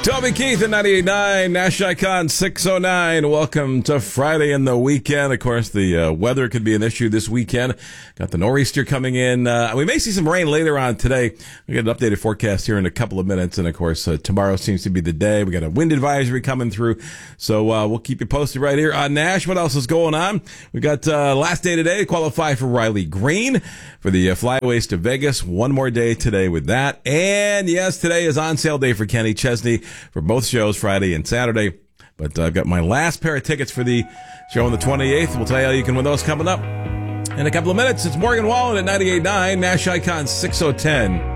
Toby Keith at 98.9, Nash Icon 609. Welcome to Friday and the weekend. Of course, the weather could be an issue this weekend. Got the nor'easter coming in. We may see some rain later on today. We get an updated forecast here in a couple of minutes. And, of course, tomorrow seems to be the day. We got a wind advisory coming through. So we'll keep you posted right here on Nash. What else is going on? We got last day today to qualify for Riley Green for the flyaways to Vegas. One more day today with that. And, yes, today is on sale day for Kenny Chesney for both shows, Friday and Saturday. But I've got my last pair of tickets for the show on the 28th. We'll tell you how you can win those coming up in a couple of minutes. It's Morgan Wallen at 98.9, Nash Icon 610.